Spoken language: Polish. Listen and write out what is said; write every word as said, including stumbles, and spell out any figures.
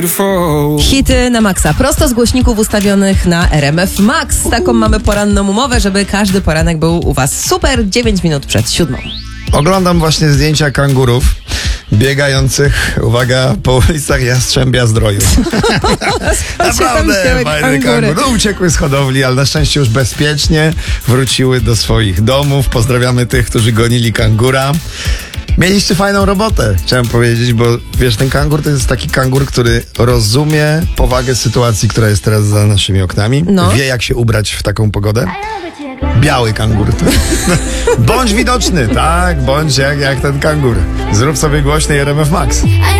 Hity na maksa, prosto z głośników ustawionych na R M F Max. Taką mamy poranną umowę, żeby każdy poranek był u was super, dziewięć minut przed siódmą. Oglądam właśnie zdjęcia kangurów biegających, uwaga, po ulicach Jastrzębia Zdroju. Naprawdę fajny kangur. No, uciekły z hodowli, ale na szczęście już bezpiecznie wróciły do swoich domów. Pozdrawiamy tych, którzy gonili kangura. Mieliście fajną robotę, chciałem powiedzieć, bo wiesz, ten kangur to jest taki kangur, który rozumie powagę sytuacji, która jest teraz za naszymi oknami. No. Wie, jak się ubrać w taką pogodę. Biały kangur. Bądź widoczny, tak, bądź jak, jak ten kangur. Zrób sobie głośny R M F Max.